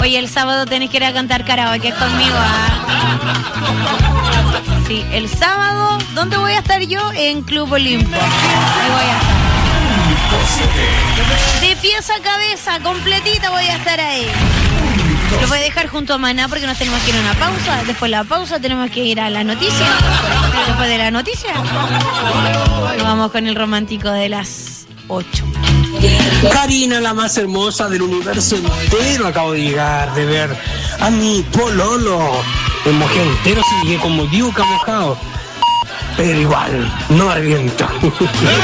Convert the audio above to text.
Oye, el sábado tenés que ir a cantar karaoke conmigo, Sí, el sábado, ¿dónde voy a estar yo? En Club Olimpo. Ahí voy a estar. De pies a cabeza, completita voy a estar ahí. Lo voy a dejar junto a Maná porque nos tenemos que ir a una pausa. Después de la pausa tenemos que ir a la noticia. Después de la noticia nos vamos con el romántico de las 8. Karina, la más hermosa del universo entero, acabo de llegar de ver a mi pololo. Me mojé entero, sigue como yuca mojado. Pero igual, no me arrepiento.